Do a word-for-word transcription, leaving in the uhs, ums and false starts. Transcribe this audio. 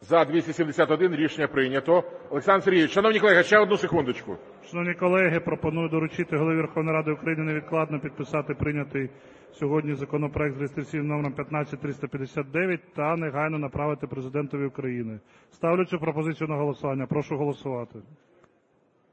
За – двісті сімдесят один. Рішення прийнято. Олександр Сергійович, шановні колеги, ще одну секундочку. Шановні колеги, пропоную доручити Голові Верховної Ради України невідкладно підписати прийнятий сьогодні законопроект з реєстраційним номером п'ятнадцять тисяч триста п'ятдесят дев'ять та негайно направити Президентові України. Ставлю цю пропозицію на голосування. Прошу голосувати.